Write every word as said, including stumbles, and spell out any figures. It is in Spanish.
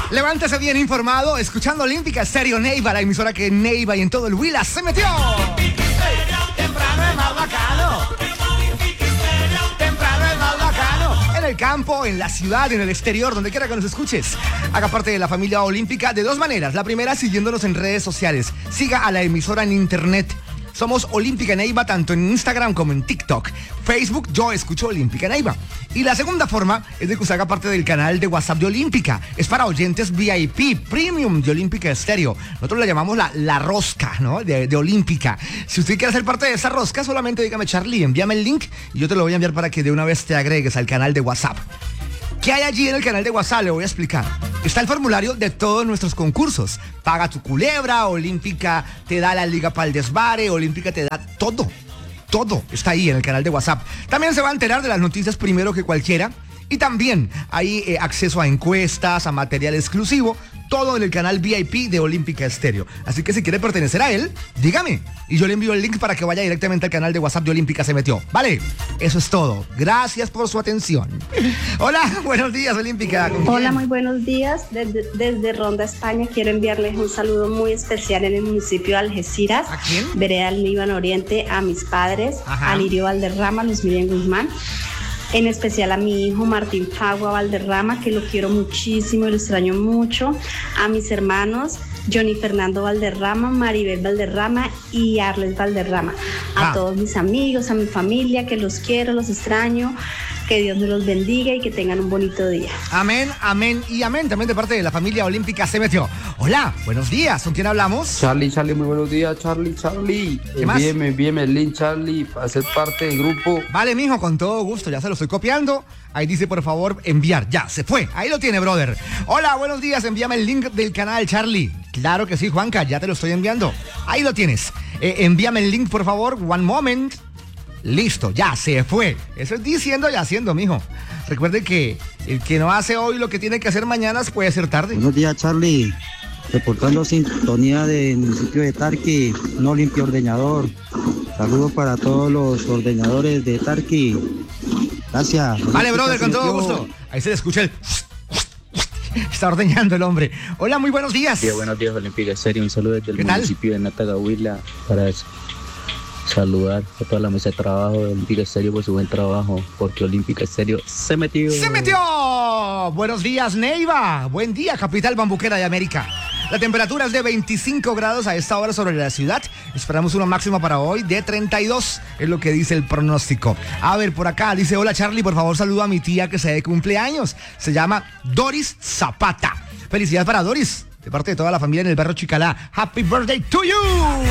Levántese bien informado, escuchando Olímpica Estéreo Neiva, la emisora que en Neiva y en todo el Huila se metió. Temprano es más bacano. Temprano es más bacano. En el campo, en la ciudad, en el exterior, donde quiera que nos escuches. Haga parte de la familia olímpica de dos maneras. La primera, siguiéndonos en redes sociales. Siga a la emisora en internet. Somos Olímpica Neiva tanto en Instagram como en TikTok. Facebook, yo escucho Olímpica Neiva. Y la segunda forma es de que usted haga parte del canal de WhatsApp de Olímpica. Es para oyentes V I P, Premium de Olímpica Estéreo. Nosotros la llamamos la, la rosca, ¿no? De, de Olímpica. Si usted quiere ser parte de esa rosca, solamente dígame, Charlie, envíame el link y yo te lo voy a enviar para que de una vez te agregues al canal de WhatsApp. ¿Qué hay allí en el canal de WhatsApp? Le voy a explicar. Está el formulario de todos nuestros concursos. Paga tu culebra, Olímpica te da la liga para el desvare, Olímpica te da todo. Todo está ahí en el canal de WhatsApp. También se va a enterar de las noticias primero que cualquiera. Y también hay eh, acceso a encuestas, a material exclusivo, todo en el canal V I P de Olímpica Estéreo. Así que si quiere pertenecer a él, dígame. Y yo le envío el link para que vaya directamente al canal de WhatsApp de Olímpica Se Metió. ¿Vale? Eso es todo. Gracias por su atención. Hola, buenos días, Olímpica. Hola, muy buenos días. Desde, desde Ronda, España, quiero enviarles un saludo muy especial en el municipio de Algeciras. ¿A quién? Vereda del Líbano Oriente, a mis padres, Ajá. a Lirio Valderrama, Luz Miriam Guzmán. En especial a mi hijo Martín Fagua Valderrama, que lo quiero muchísimo y lo extraño mucho. A mis hermanos Johnny Fernando Valderrama, Maribel Valderrama y Arles Valderrama. A Ah. todos mis amigos, a mi familia, que los quiero, los extraño. Que Dios me los bendiga y que tengan un bonito día. Amén, amén y amén. También de parte de la familia Olímpica Se Metió. Hola, buenos días. ¿Con quién hablamos? Charlie, Charlie, muy buenos días, Charlie, Charlie. ¿Qué más? Envíeme, envíeme el link, Charlie, para ser parte del grupo. Vale, mijo, con todo gusto. Ya se lo estoy copiando. Ahí dice, por favor, enviar. Ya, se fue. Ahí lo tiene, brother. Hola, buenos días. Envíame el link del canal, Charlie. Claro que sí, Juanca. Ya te lo estoy enviando. Ahí lo tienes. Eh, envíame el link, por favor. One moment. Listo, ya se fue. Eso es diciendo y haciendo, mijo. Recuerde que el que no hace hoy lo que tiene que hacer mañana puede ser tarde. Buenos días, Charlie. Reportando sintonía del municipio de Tarqui, no limpio ordeñador. Saludos para todos los ordeñadores de Tarqui. Gracias. Vale, brother, con todo gusto. Ahí se le escucha el... Está ordeñando el hombre. Hola, muy buenos días. Sí, buenos días, Olímpica Estéreo. Un saludo desde el ¿Qué tal? municipio de Natagahuila para eso. Saludar a toda la mesa de trabajo de Olímpica Estéreo por su buen trabajo, porque Olímpica Estéreo se metió. ¡Se metió! Buenos días, Neiva. Buen día, capital bambuquera de América. La temperatura es de veinticinco grados a esta hora sobre la ciudad. Esperamos una máxima para hoy de treinta y dos, es lo que dice el pronóstico. A ver, por acá dice, hola Charlie, por favor saluda a mi tía que se de cumpleaños. Se llama Doris Zapata. Felicidades para Doris, de parte de toda la familia en el barrio Chicalá. Happy birthday to you.